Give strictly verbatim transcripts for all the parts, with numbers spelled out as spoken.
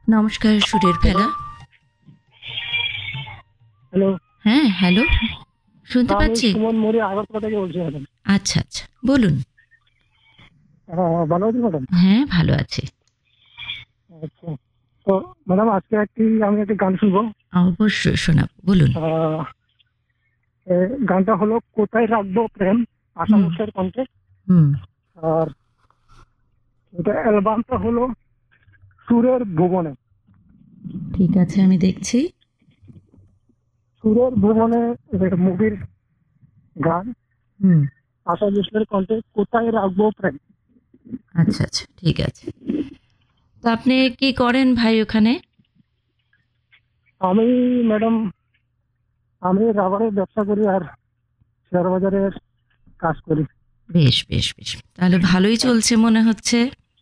নমস্কার, সুরের ফেলা। হ্যালো। হ্যাঁ, হ্যালো, শুনতে আমি পাচ্ছি। সুমন মৌর্য আগরতলা থেকে বলছি ম্যাডাম। আচ্ছা আচ্ছা, বলুন। হ্যাঁ, ভালো আছেন ম্যাডাম? হ্যাঁ, ভালো আছি। আচ্ছা, তো ম্যাডাম আজকে একটি আমি একটি গান শুনবো। অবশ্যই শোনাবো, বলুন। আহ, এ, গানটা হলো কোথায় রাখবো প্রেম, আশা হুম ভোসলের কণ্ঠে। হুম আর এটা অ্যালবামটা হলো সুরের ভুবনে। ঠিক আছে, আমি দেখছি। সুরের ভুবনে মুভির গান, হুম আশা ভোসলের কণ্ঠে কোথায় রাখবো প্রেম। আচ্ছা আচ্ছা, ঠিক আছে। তো আপনি কি করেন ভাই ওখানে? আমি ম্যাডাম আমি রাবারের ব্যবসা করি আর শেয়ার বাজারের কাজ করি। বেশ বেশ বেশ, তাহলে ভালোই চলছে মনে হচ্ছে।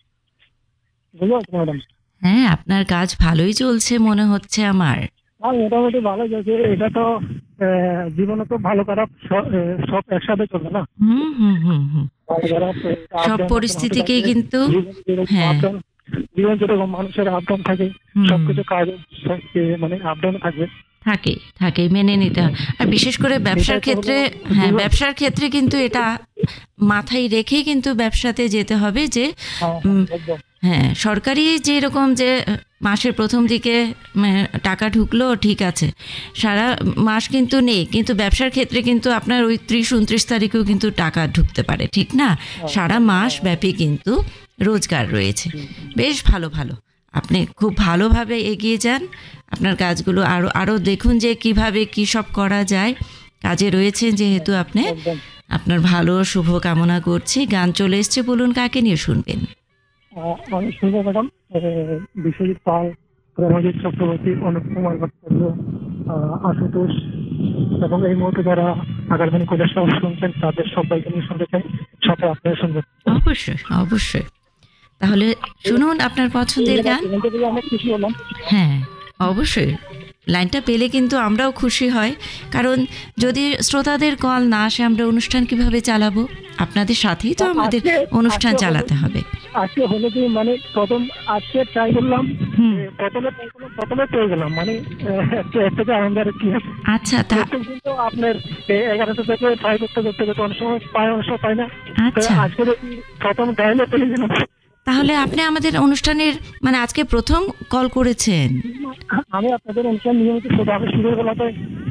বুঝতে পারছি ম্যাডাম। হ্যাঁ, আপনার কাজ ভালোই চলছে মনে হচ্ছে আমার। হ্যাঁ, মোটামুটি ভালো যাচ্ছে। এটা তো আহ, জীবনে তো ভালো খারাপ স- আহ, সব একসাথে চলে না। হুম হুম হুম হুম ভালো খারাপ আপ সব ডাউন হতে পরিস্থিতিকেই থাকে। কিন্তু। জীবন যেরকম আপ হ্যাঁ। ডাউন, জীবন যেরকম মানুষের আপ ডাউন থাকে, হুম সবকিছু কাজ সব, এ, মানে আপ ডাউন থাকবে। থাকে থাকে মেনে নিতে হয়। আর বিশেষ করে ব্যবসার এটাই তো হলো ক্ষেত্রে, হ্যাঁ, জীবন। ব্যবসার ক্ষেত্রে কিন্তু এটা মাথায় রেখেই কিন্তু ব্যবসাতে যেতে হবে যে হ্যাঁ, হ্যাঁ, উম, একদম। হ্যাঁ, সরকারি যেরকম যে মাসের প্রথম দিকে উম, টাকা ঢুকলো ঠিক আছে, সারা মাস কিন্তু নেই, কিন্তু ব্যবসার ক্ষেত্রে কিন্তু আপনার ওই ত্রিশ উনত্রিশ তারিখেও কিন্তু টাকা ঢুকতে পারে, ঠিক না? হ্যাঁ, সারা হ্যাঁ, মাস হ্যাঁ, ব্যাপী কিন্তু রোজগার রয়েছে। হুম, বেশ ভালো ভালো, আপনি খুব ভালোভাবে এগিয়ে যান। আপনার কাজগুলো আরও আরও দেখুন যে কিভাবে কী সব করা যায়। কাজে রয়েছেন যেহেতু আপনি, একদম। আপনার ভালো শুভ কামনা করছি। গান চলে এসছে, বলুন কাকে নিয়ে শুনবেন। আহ, আমি শুনবো ম্যাডাম আহ, বিশ্বজিৎ পাল, প্রণজিৎ চক্রবর্তী, অনুপ কুমার ভট্টাচার্য, আহ, আশুতোষ, এবং এই মুহূর্তে যারা আগামী কৈলাস সভা শুনছেন তাদের সবাইকে নিয়ে শুনতে চাই, সাথে আপনারা শুনবেন। অবশ্যই অবশ্যই, তাহলে শুনুন আপনার পছন্দের গান। এখান থেকে অনেক খুশি হলাম। হ্যাঁ, অবশ্যই। লাইনটা পেলে কিন্তু আমরাও খুশি হয়, কারণ যদি শ্রোতাদের কল না আসে আমরা অনুষ্ঠান কিভাবে চালাবো? আপনাদের সাথেই তো আমাদের আজকে অনুষ্ঠান আজকে হলো চালাতে হবে। আজকে হলো কি মানে প্রথম আজকে ট্রাই করলাম, হুম এ, প্রথমে প্রথমে প্রথমে পেয়ে গেলাম, মানে আহ, একটু একটু আনন্দের কি আছে। আচ্ছা, তা প্রত্যেক দিন তো আপনার এগারোটা থেকে ট্রাই করতে করতে করতে অনেক সময় পাই, অনেক সময় পাই না। তো আচ্ছা, আজকে দেখি প্রথম টাইমে পেয়ে গেলাম। তাহলে আপনি আমাদের অনুষ্ঠানের মানে আজকে প্রথম কল করেছেন। আমি আপনাদের অনুষ্ঠান নিয়মিত শুধু আমি সুরের বেলাতে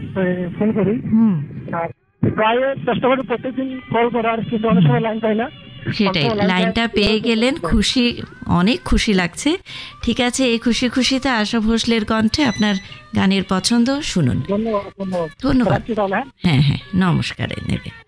ফোন করি, হুম আর প্রায় চেষ্টা করি প্রত্যেকদিন কল করার, কিন্তু অনেক সময় লাইন পাই না। অনেক সেটাই, সময় লাইন পাই লাইনটা পেয়ে গেলেন, খুশি, অনেক খুশি লাগছে। ঠিক আছে, এই খুশি খুশিতে আশা ভোসলের কণ্ঠে আপনার গানের পছন্দ শুনুন। ধন্যবাদ, ধন্যবাদ। ধন্যবাদ। রাখছি তাহলে, হ্যাঁ। হ্যাঁ হ্যাঁ, নমস্কার নেবে।